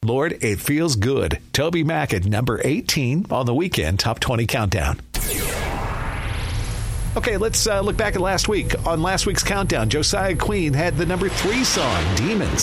Lord, It Feels Good. Toby Mac at number 18 on the Weekend Top 20 Countdown. Okay, let's look back at last week. On last week's countdown, Josiah Queen had the number 3 song, Demons.